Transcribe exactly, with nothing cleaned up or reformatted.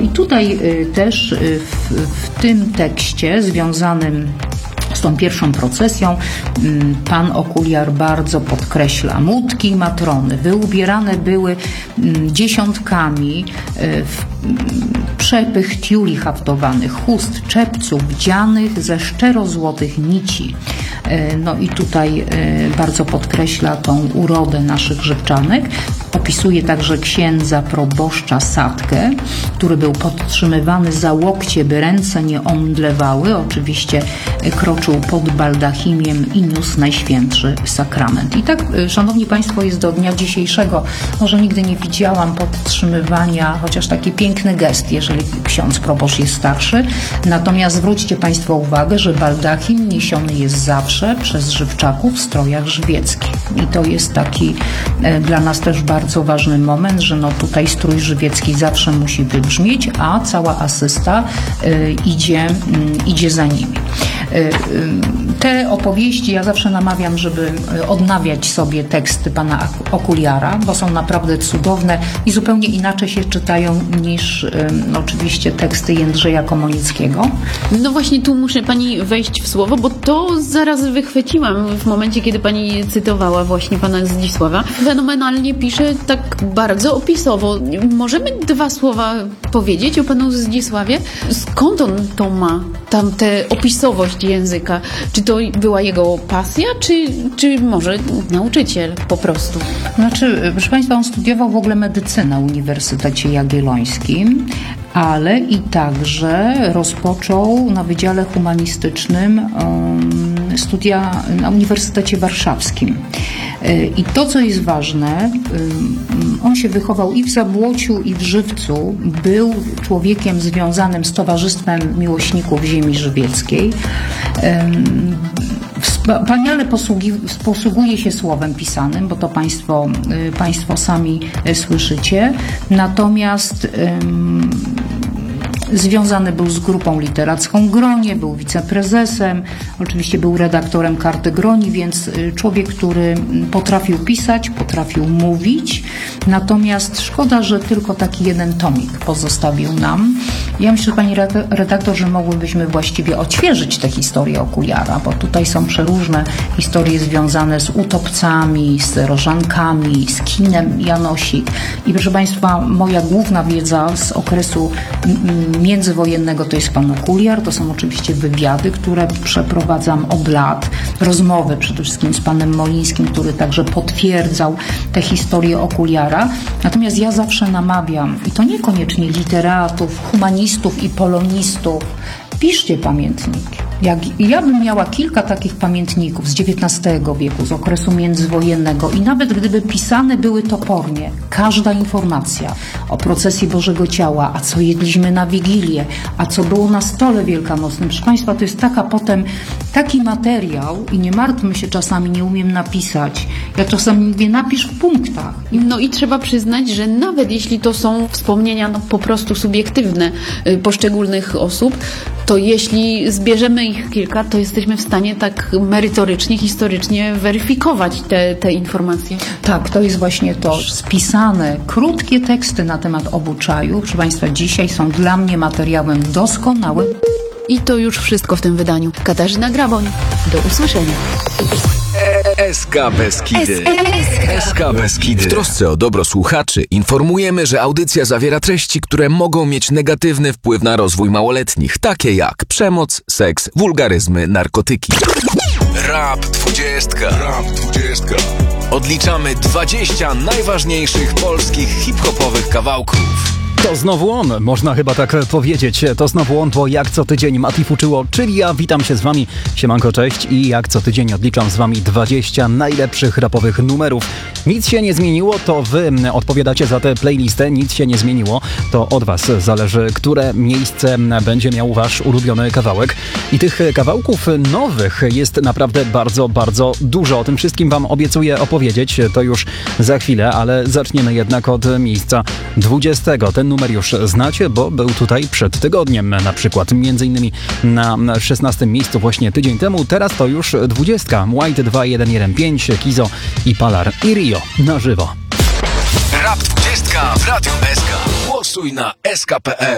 i tutaj też w, w tym tekście związanym z tą pierwszą procesją pan Okuliar bardzo podkreśla: młódki i matrony wyubierane były dziesiątkami w przepych tiuli haftowanych, chust, czepców wdzianych ze szczerozłotych nici. No i tutaj bardzo podkreśla tą urodę naszych żywczanek. Opisuje także księdza proboszcza Sadkę, który był podtrzymywany za łokcie, by ręce nie omdlewały. Oczywiście kroczył pod baldachimiem i niósł Najświętszy Sakrament. I tak, szanowni państwo, jest do dnia dzisiejszego. Może nigdy nie widziałam podtrzymywania, chociaż taki piękny gest, jeżeli ksiądz proboszcz jest starszy. Natomiast zwróćcie państwo uwagę, że baldachim niesiony jest zawsze przez żywczaków w strojach żywieckich. I to jest taki e, dla nas też bardzo ważny moment, że no tutaj strój żywiecki zawsze musi wybrzmieć, a cała asysta e, idzie, m, idzie za nimi. E, te opowieści, ja zawsze namawiam, żeby odnawiać sobie teksty pana Okuliara, bo są naprawdę cudowne i zupełnie inaczej się czytają niż no, oczywiście teksty Jędrzeja Komonickiego. No właśnie tu muszę pani wejść w słowo, bo to zaraz wychwyciłam w momencie, kiedy pani cytowała właśnie pana Zdzisława. Fenomenalnie pisze, tak bardzo opisowo. Możemy dwa słowa powiedzieć o panu Zdzisławie? Skąd on to ma? Tam tę opisowość języka. Czy to była jego pasja, czy, czy może nauczyciel po prostu? Znaczy, proszę państwa, on studiował w ogóle medycynę na Uniwersytecie Jagiellońskim, ale i także rozpoczął na Wydziale Humanistycznym um, studia na Uniwersytecie Warszawskim. I to, co jest ważne, on się wychował i w Zabłociu, i w Żywcu. Był człowiekiem związanym z Towarzystwem Miłośników Ziemi Żywieckiej. Wspaniale posługi, posługuje się słowem pisanym, bo to państwo, państwo sami słyszycie. Natomiast um, związany był z grupą literacką Gronie, był wiceprezesem, oczywiście był redaktorem Karty Groni, więc człowiek, który potrafił pisać, potrafił mówić. Natomiast szkoda, że tylko taki jeden tomik pozostawił nam. Ja myślę, pani redaktor, że mogłybyśmy właściwie odświeżyć tę historię Okuliara, bo tutaj są przeróżne historie związane z utopcami, z rożankami, z kinem Janosik. I proszę państwa, moja główna wiedza z okresu międzywojennego to jest pan Okuliar. To są oczywiście wywiady, które przeprowadzam od lat. Rozmowy przede wszystkim z panem Molińskim, który także potwierdzał tę historię Okuliara. Natomiast ja zawsze namawiam, i to niekoniecznie literatów, humanistów i polonistów, piszcie pamiętniki. Jak ja bym miała kilka takich pamiętników z dziewiętnastego wieku, z okresu międzywojennego i nawet gdyby pisane były topornie, każda informacja o procesji Bożego Ciała, a co jedliśmy na Wigilię, a co było na stole wielkanocnym, proszę państwa, to jest taka potem taki materiał i nie martwmy się, czasami nie umiem napisać. Ja czasami mówię, napisz w punktach. No i trzeba przyznać, że nawet jeśli to są wspomnienia no, po prostu subiektywne y, poszczególnych osób, to jeśli zbierzemy ich kilka, to jesteśmy w stanie tak merytorycznie, historycznie weryfikować te, te informacje. Tak, to jest właśnie to. Spisane, krótkie teksty na temat obyczaju, proszę państwa, dzisiaj są dla mnie materiałem doskonałym. I to już wszystko w tym wydaniu. Katarzyna Graboń. Do usłyszenia. S K Beskidy. S K Beskidy. W trosce o dobro słuchaczy informujemy, że audycja zawiera treści, które mogą mieć negatywny wpływ na rozwój małoletnich, takie jak przemoc, seks, wulgaryzmy, narkotyki. Rap dwudziestka. Rap dwudziestka. Odliczamy dwadzieścia najważniejszych polskich hip-hopowych kawałków. To znowu on, można chyba tak powiedzieć. To znowu on, bo jak co tydzień Mati Fuczyło, czyli ja witam się z wami. Siemanko, cześć i jak co tydzień odliczam z wami dwadzieścia najlepszych rapowych numerów. Nic się nie zmieniło, to wy odpowiadacie za tę playlistę, nic się nie zmieniło. To od was zależy, które miejsce będzie miał wasz ulubiony kawałek. I tych kawałków nowych jest naprawdę bardzo, bardzo dużo. O tym wszystkim wam obiecuję opowiedzieć, to już za chwilę, ale zaczniemy jednak od miejsca dwudziestego. Ten numer już znacie, bo był tutaj przed tygodniem, na przykład między innymi na szesnastym miejscu właśnie tydzień temu. Teraz to już dwudziestka. White dwa jeden jeden pięć, Kizo i Palar i Rio na żywo. Rap dwudziestka w Radiu S K. Głosuj na S K kropka P L.